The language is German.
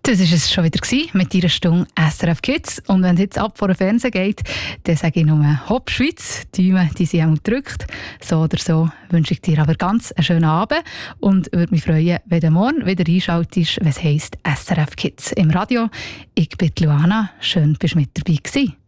Das war es schon wieder mit deiner Stunde SRF Kids. Und wenn es jetzt ab vor den Fernsehen geht, dann sage ich nur Hopp Schweiz. Die Daumen, die sind auch gedrückt. So oder so wünsche ich dir aber ganz einen schönen Abend und würde mich freuen, wenn du morgen wieder einschaltest, was heisst SRF Kids im Radio. Ich bin Luana. Schön, bist du mit dabei gewesen.